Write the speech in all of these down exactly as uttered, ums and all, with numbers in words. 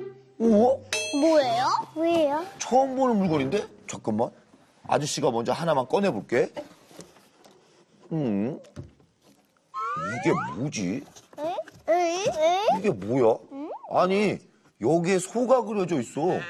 우와? 뭐예요? 뭐예요? 처음 보는 물건인데? 잠깐만. 아저씨가 먼저 하나만 꺼내볼게. 음. 이게 뭐지? 에? 에? 에? 이게 뭐야? 아니, 여기에 소가 그려져 있어. 어?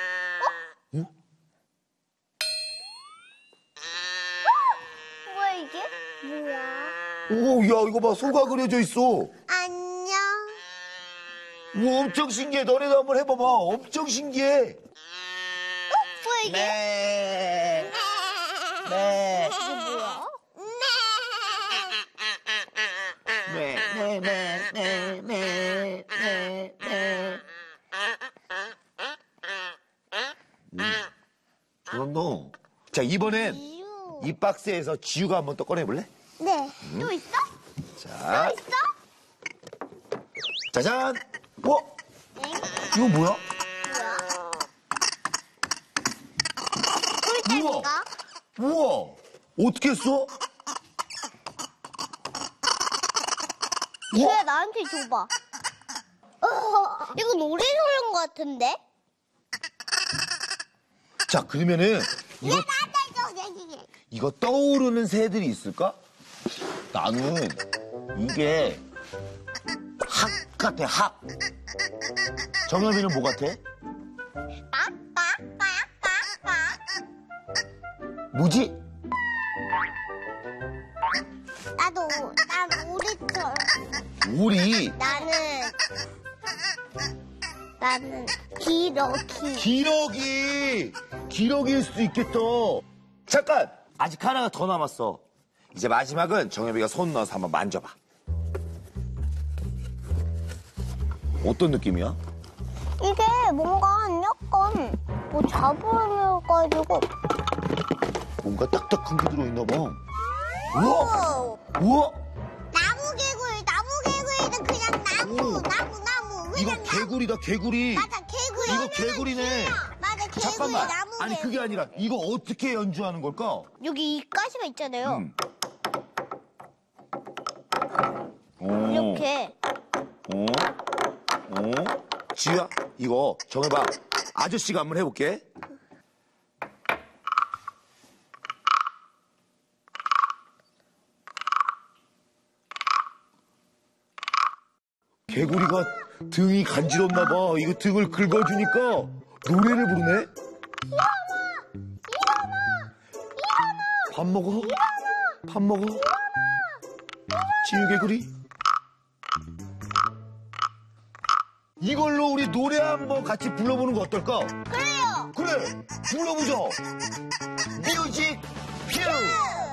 뭐야 이게? 뭐야? 오, 야, 이거 봐. 소가 그려져 있어. 안녕. 우와, 엄청 신기해. 너네도 한번 해봐봐. 엄청 신기해. 뭐야 이게? 네. 네. 이게 뭐야? 네. 네, 네, 네, 네, 네, 네. 음, 잘한다. 자, 이번엔 이유. 이 박스에서 지우가 한번 또 꺼내볼래? 네. 또 있어? 자, 또 있어? 짜잔. 어? 네. 이거 뭐야? 뭐야? 꿀잼인가? 우와. 어떻게 했어? 왜 나한테 줘봐. 어, 이거 노래 소리인 것 같은데? 자, 그러면은 이거 나한테 줘. 이거 떠오르는 새들이 있을까? 나는 이게 학 같아, 학. 정엽이는 뭐 같아? 뭐지? 나도, 난 우리처럼. 오리. 나는, 나는 기러기. 기러기. 기러기일 수도 있겠다. 잠깐. 아직 하나가 더 남았어. 이제 마지막은 정엽이가 손 넣어서 한번 만져봐. 어떤 느낌이야? 이게 뭔가 약간 뭐 잡으려가지고. 뭔가 딱딱한 게 들어있나 봐. 우와! 우와! 나무 개구리, 나무 개구리는 그냥 나무, 오. 나무, 나무. 이거 그냥 나무. 개구리다, 개구리. 맞아, 개구리. 이거 개구리네. 맞아, 개구리, 잠깐만. 나무 아니, 개구리. 그게 아니라 이거 어떻게 연주하는 걸까? 여기 이 가시가 있잖아요. 음. 오. 이렇게. 어? 어? 지우야, 이거 정해봐. 아저씨가 한번 해볼게. 개구리가 등이 간지럽나 봐. 이거 등을 긁어주니까 노래를 부르네. 밥 먹어? 밥 먹어? 지우 개구리? 이걸로 우리 노래 한번 같이 불러보는 거 어떨까? 그래요. 그래, 불러보자. 뮤직 퓨.